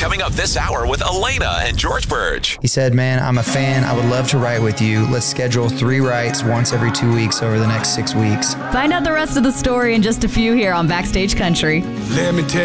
coming up this hour with Elena and George Burge. He said, man, I'm a fan. I would love to write with you. Let's schedule 3 writes once every 2 weeks over the next 6 weeks. Find out the rest of the story in just a few here on Backstage Country. Let me tell